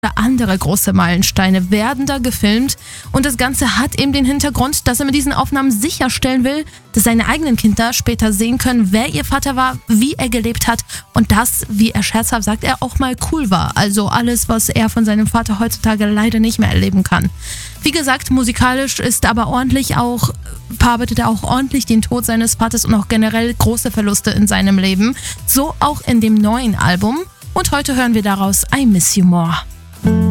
andere große Meilensteine werden da gefilmt und das Ganze hat eben den Hintergrund, dass er mit diesen Aufnahmen sicherstellen will, dass seine eigenen Kinder später sehen können, wer ihr Vater war, wie er gelebt hat und das, wie er scherzhaft sagt, er auch mal cool war. Also alles, was er von seinem Vater heutzutage leider nicht mehr erleben kann. Wie gesagt, musikalisch ist aber ordentlich auch, verarbeitet er auch ordentlich den Tod seines Vaters und auch generell große Verluste in seinem Leben. So auch in dem neuen Album. Und heute hören wir daraus I Miss You More.